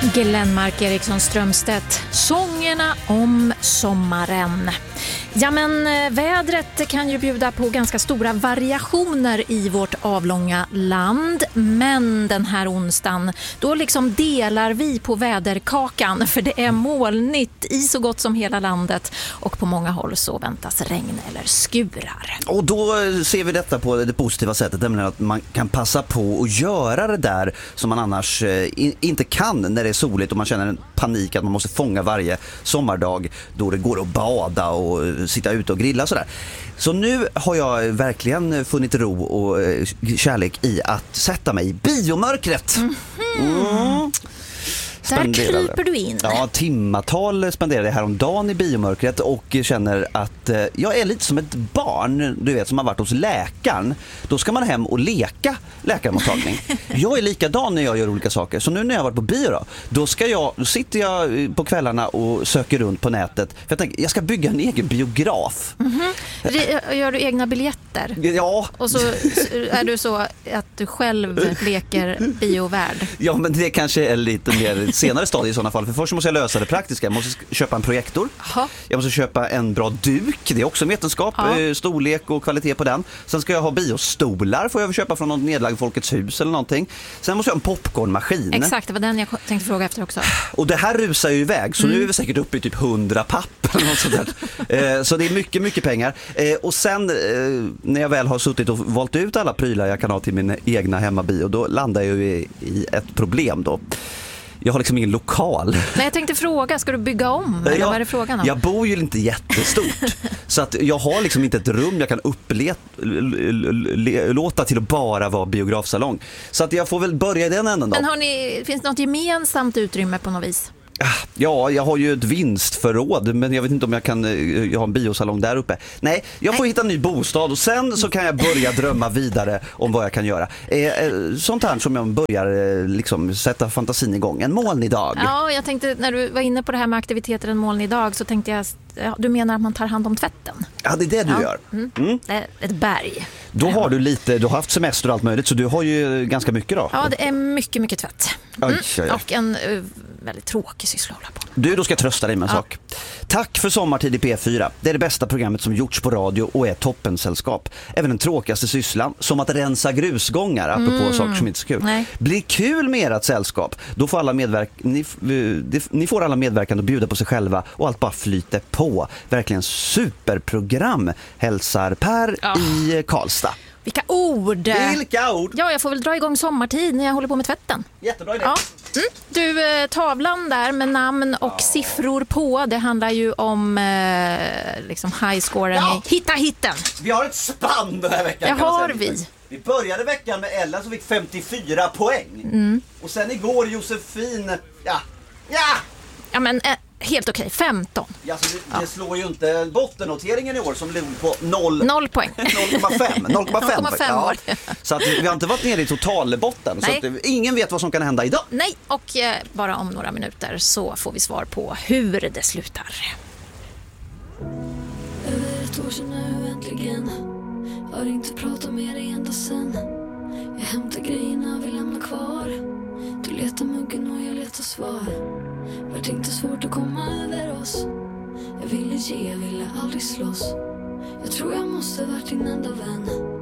Glenmark Eriksson Strömstedt, sångerna om sommaren. Ja, men vädret kan ju bjuda på ganska stora variationer i vårt avlånga land. Men den här onsdagen, då liksom delar vi på väderkakan. För det är molnigt i så gott som hela landet. Och på många håll så väntas regn eller skurar. Och då ser vi detta på det positiva sättet. Nämligen att man kan passa på att göra det där som man annars inte kan när det är soligt. Och man känner en panik att man måste fånga varje sommardag då det går att bada och sitta ute och grilla sådär. Så nu har jag verkligen funnit ro och kärlek i att sätta mig i biomörkret. Där kryper du in. Ja, timmatal spenderade jag häromdagen i biomörkret och känner att jag är lite som ett barn, du vet, som har varit hos läkaren. Då ska man hem och leka läkarmottagning. Jag är likadan när jag gör olika saker. Så nu när jag har varit på bio då sitter jag på kvällarna och söker runt på nätet. För jag tänker, jag ska bygga en egen biograf. Gör du egna biljetter? Ja. Och så är du så att du själv leker biovärd? Ja, men det kanske är lite mer senare stadie i sådana fall. För först måste jag lösa det praktiska. Jag måste köpa en projektor. Aha. Jag måste köpa en bra duk. Det är också en vetenskap. Storlek och kvalitet på den. Sen ska jag ha biostolar. Får jag köpa från något nedlagd Folkets hus eller någonting. Sen måste jag ha en popcornmaskin. Exakt, det var den jag tänkte fråga efter också. Och det här rusar ju iväg. Så nu är vi säkert uppe i typ 100 papp eller något sånt där. Så det är mycket, mycket pengar. Och sen när jag väl har suttit och valt ut alla prylar jag kan ha till min egna hemmabio, då landar jag ju i ett problem då. Jag har liksom ingen lokal. Nej, jag tänkte fråga, ska du bygga om? Eller vad är det frågan om? Jag bor ju inte jättestort. Så att jag har liksom inte ett rum jag kan låta till att bara vara biografsalong. Så att jag får väl börja i den änden då. Men finns det något gemensamt utrymme på något vis? Ja, jag har ju ett vinstförråd, men jag vet inte om jag har en biosalong där uppe. Nej, jag får hitta en ny bostad och sen så kan jag börja drömma vidare om vad jag kan göra. Sånt här som jag börjar liksom sätta fantasin igång. En molnig dag. Ja, jag tänkte när du var inne på det här med aktiviteter en molnig dag så tänkte jag, du menar att man tar hand om tvätten? Ja, det är det du gör. Ett berg. Då har du har haft semester och allt möjligt, så du har ju ganska mycket då. Ja, det är mycket, mycket tvätt. Oj. Och en väldigt tråkig syssla att hålla på. Då ska jag trösta dig med en sak. Tack för Sommartid i P4. Det är det bästa programmet som gjorts på radio och är toppensällskap. Även den tråkigaste sysslan, som att rensa grusgångar, apropå saker som inte är så kul. Nej. Blir kul med ert sällskap. Då får alla ni får alla medverkande att bjuda på sig själva och allt bara flyter på. Verkligen superprogram. Hälsar Per i Karlstad. Vilka ord! Vilka ord! Ja, jag får väl dra igång sommartid när jag håller på med tvätten. Jättebra idé. Ja. Du, tavlan där med namn och siffror på, det handlar ju om liksom highscoren i Hitta hitten. Vi har ett spann den här veckan. Det har vi. Vi började veckan med Ella som fick 54 poäng. Och sen igår Josefin, Ja, men helt okej, 15. Ja, så det slår ju inte bottennoteringen i år som låg på 0 poäng. 0,5 år. Så att vi har inte varit nere i totalbotten. Så att ingen vet vad som kan hända idag. Nej, och bara om några minuter så får vi svar på hur det slutar. Över ett år sedan nu äntligen. Har inte pratat med dig ända sen. Jag hämtar grejerna vi lämnar kvar. Du letar muggen och jag letar svar. Vart inte svårt att komma över oss. Jag ville ge, jag ville aldrig slåss. Jag tror jag måste varit din enda vän.